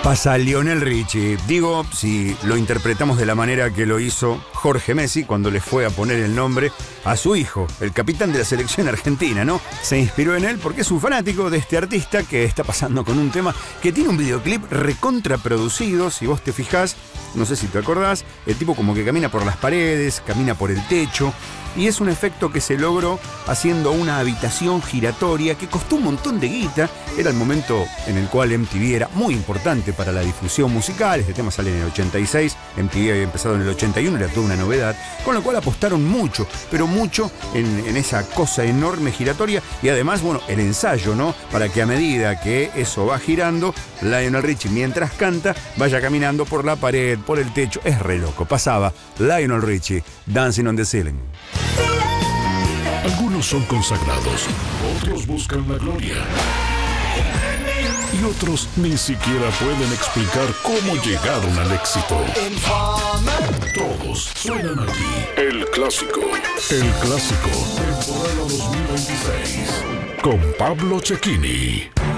Pasa a Lionel Richie. Digo, si lo interpretamos de la manera que lo hizo Jorge Messi cuando le fue a poner el nombre a su hijo, el capitán de la selección argentina, ¿no? Se inspiró en él porque es un fanático de este artista que está pasando con un tema que tiene un videoclip recontraproducido. Si vos te fijás, no sé si te acordás, el tipo como que camina por las paredes, camina por el techo. Y es un efecto que se logró haciendo una habitación giratoria que costó un montón de guita. Era el momento en el cual MTV era muy importante para la difusión musical. Este tema sale en el 86, MTV había empezado en el 81, era toda una novedad. Con lo cual apostaron mucho, pero mucho en esa cosa enorme giratoria. Y además, bueno, el ensayo, ¿no? Para que a medida que eso va girando, Lionel Richie, mientras canta, vaya caminando por la pared, por el techo. Es re loco. Pasaba Lionel Richie, Dancing on the Ceiling. Algunos son consagrados, otros buscan la gloria. Y otros ni siquiera pueden explicar cómo llegaron al éxito. Todos suenan aquí. El Clásico. El Clásico. Temporada 2026. Con Pablo Cecchini.